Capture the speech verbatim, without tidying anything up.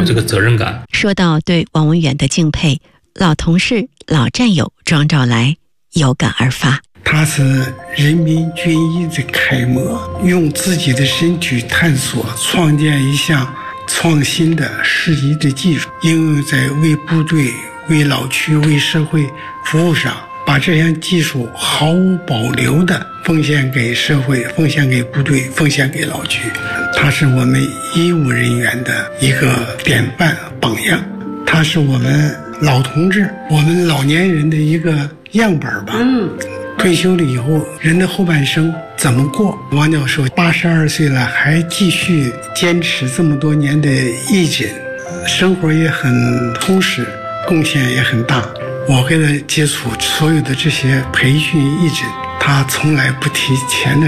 这个责任感。 说到对王文远的敬佩，老同事、老战友庄兆来有感而发。 他是人民军医的楷模，用自己的身体探索，创建一项创新的适宜的技术，应用在为部队、为老区、为社会服务上，把这项技术毫无保留地奉献给社会，奉献给部队，奉献给老区。他是我们医务人员的一个典范榜样，他是我们老同志、我们老年人的一个样本吧。嗯，退休了以后，人的后半生怎么过？王教授八十二岁了，还继续坚持这么多年的义诊，生活也很充实，贡献也很大。我跟他接触所有的这些培训义诊，他从来不提钱的